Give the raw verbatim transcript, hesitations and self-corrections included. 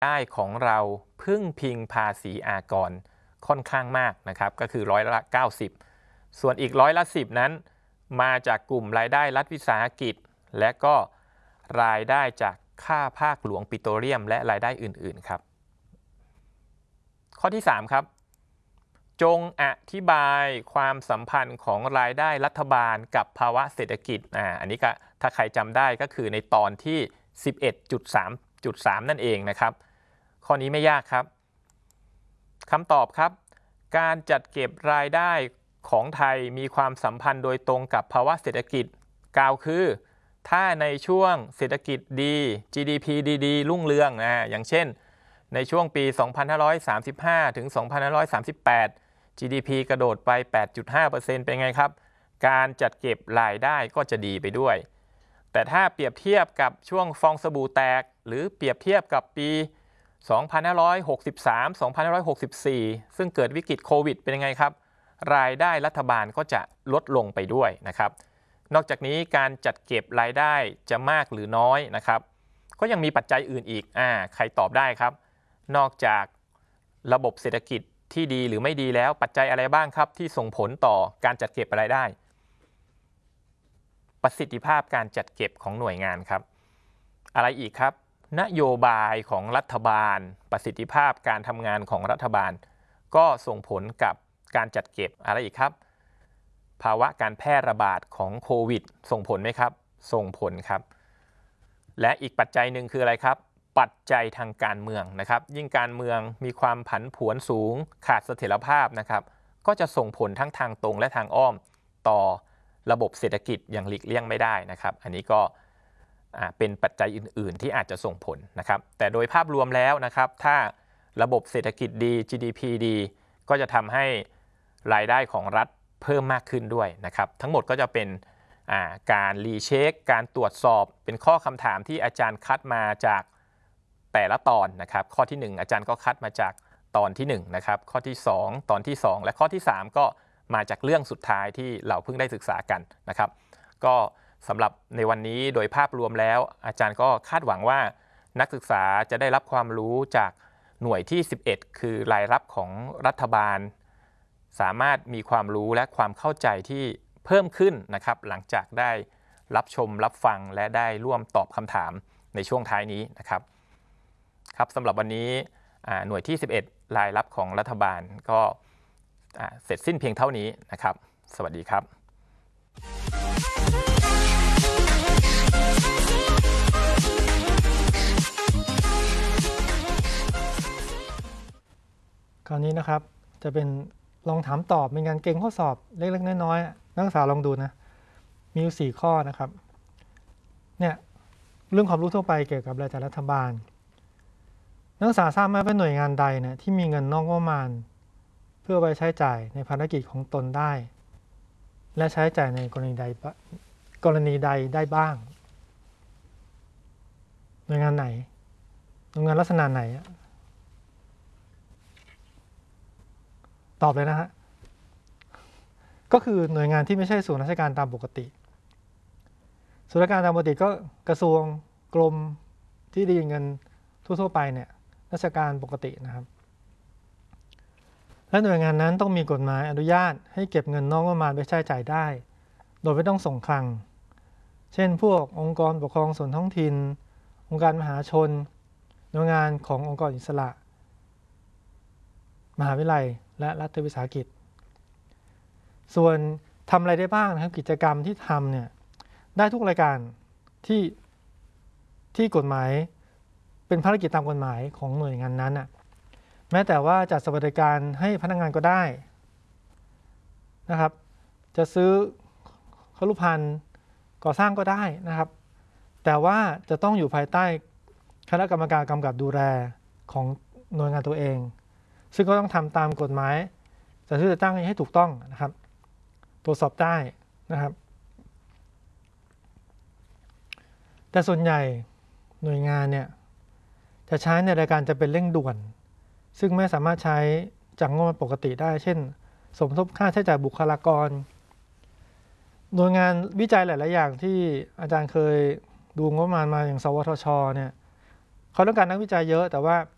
ได้ของเราพึ่งพิงภาษีอากรค่อนข้างมากนะครับก็คือร้อยละเก้าสิบส่วนอีกร้อยละสิบนั้นมาจากกลุ่มรายได้รัฐวิสาหกิจและก็รายได้จากค่าภาคหลวงปิโตรเลียมและรายได้อื่นๆครับข้อที่สามครับจงอธิบายความสัมพันธ์ของรายได้รัฐบาลกับภาวะเศรษฐกิจอ่าอันนี้ก็ถ้าใครจำได้ก็คือในตอนที่ สิบเอ็ดจุดสามจุดสาม นั่นเองนะครับข้อนี้ไม่ยากครับคำตอบครับการจัดเก็บรายได้ของไทยมีความสัมพันธ์โดยตรงกับภาวะเศรษฐกิจกล่าวคือถ้าในช่วงเศรษฐกิจดี จี ดี พี ดีๆรุ่งเรืองนะอย่างเช่นในช่วงปี สองพันห้าร้อยสามสิบห้า ถึง สองพันห้าร้อยสามสิบแปด จี ดี พี กระโดดไป แปดจุดห้าเปอร์เซ็นต์ เป็นไงครับการจัดเก็บรายได้ก็จะดีไปด้วยแต่ถ้าเปรียบเทียบกับช่วงฟองสบู่แตกหรือเปรียบเทียบกับปี สองพันห้าร้อยหกสิบสาม สองพันห้าร้อยหกสิบสี่ ซึ่งเกิดวิกฤตโควิดเป็นยังไงครับรายได้รัฐบาลก็จะลดลงไปด้วยนะครับนอกจากนี้การจัดเก็บรายได้จะมากหรือน้อยนะครับก็ยังมีปัจจัยอื่นอีกอ่าใครตอบได้ครับนอกจากระบบเศรษฐกิจที่ดีหรือไม่ดีแล้วปัจจัยอะไรบ้างครับที่ส่งผลต่อการจัดเก็บรายได้ประสิทธิภาพการจัดเก็บของหน่วยงานครับอะไรอีกครับนโยบายของรัฐบาลประสิทธิภาพการทำงานของรัฐบาลก็ส่งผลกับการจัดเก็บอะไรอีกครับภาวะการแพร่ระบาดของโควิดส่งผลไหมครับส่งผลครับและอีกปัจจัยหนึ่งคืออะไรครับปัจจัยทางการเมืองนะครับยิ่งการเมืองมีความผันผวนสูงขาดเสถียรภาพนะครับก็จะส่งผลทั้งทางตรงและทางอ้อมต่อระบบเศรษฐกิจอย่างหลีกเลี่ยงไม่ได้นะครับอันนี้ก็เป็นปัจจัยอื่นๆที่อาจจะส่งผลนะครับแต่โดยภาพรวมแล้วนะครับถ้าระบบเศรษฐกิจดี จี ดี พี ดีก็จะทำให้รายได้ของรัฐเพิ่มมากขึ้นด้วยนะครับทั้งหมดก็จะเป็นการรีเช็คการตรวจสอบเป็นข้อคำถามที่อาจารย์คัดมาจากแต่ละตอนนะครับข้อที่หนึ่งอาจารย์ก็คัดมาจากตอนที่หนึ่งนะครับข้อที่สองตอนที่สองและข้อที่สามก็มาจากเรื่องสุดท้ายที่เราเพิ่งได้ศึกษากันนะครับก็สำหรับในวันนี้โดยภาพรวมแล้วอาจารย์ก็คาดหวังว่านักศึกษาจะได้รับความรู้จากหน่วยที่สิบเอ็ดคือรายรับของรัฐบาลสามารถมีความรู้และความเข้าใจที่เพิ่มขึ้นนะครับหลังจากได้รับชมรับฟังและได้ร่วมตอบคำถามในช่วงท้ายนี้นะครับครับสำหรับวันนี้หน่วยที่สิบเอ็ดรายรับของรัฐบาลก็เสร็จสิ้นเพียงเท่านี้นะครับสวัสดีครับคราวนี้นะครับจะเป็นลองถามตอบเป็นการเก่งข้อสอบเล็กๆน้อยๆนักศึกษาลองดูนะมีอยู่สี่ข้อนะครับเนี่ยเรื่องความรู้ทั่วไปเกี่ยวกับรายจ่ายรัฐบาลนักศึกษาทราบไหมว่าหน่วยงานใดเนี่ยที่มีเงินนอกงบประมาณเพื่อไปใช้จ่ายในภารกิจของตนได้และใช้จ่ายในกรณีใดกรณีใดได้บ้างหน่วยงานไหนหน่วยงานลักษณะไหนตอบเลยนะฮะก็คือหน่วยงานที่ไม่ใช่ส่วนราชการตามปกติส่วนราชการตามปกติก็กระทรวงกรมที่ได้เงินทั่วๆไปเนี่ยราชการปกตินะครับและหน่วยงานนั้นต้องมีกฎหมายอนุญาตให้เก็บเงินนอกงบประมาณไปใช้จ่ายได้โดยไม่ต้องส่งคลังเช่นพวกองค์กรปกครองส่วนท้องถิ่นองค์การมหาชนหน่วยงานขององค์กรอิสระมหาวิทยาลัยและรัฐวิสาหกิจส่วนทำอะไรได้บ้างนะครับกิจกรรมที่ทำเนี่ยได้ทุกรายการที่ที่กฎหมายเป็นภารกิจตามกฎหมายของหน่วยงานนั้นน่ะแม้แต่ว่าจัดสวัสดิการให้พนักงานก็ได้นะครับจะซื้อครุภัณฑ์ก่อสร้างก็ได้นะครับแต่ว่าจะต้องอยู่ภายใต้คณะกรรมการกำกับดูแลของหน่วยงานตัวเองซึ่งก็ต้องทำตามกฎหมายจัดซื้อจัดจ้างให้ถูกต้องนะครับตรวจสอบได้นะครับแต่ส่วนใหญ่หน่วยงานเนี่ยจะใช้ในรายการจะเป็นเร่งด่วนซึ่งไม่สามารถใช้จากงบปกติได้เช่นสมทบค่าใช้จ่ายบุคลากรหน่วยงานวิจัยหลายๆอย่างที่อาจารย์เคยดูงบประมาณมาอย่างสวทช.เนี่ยเขาต้องการนักวิจัยเยอะแต่ว่า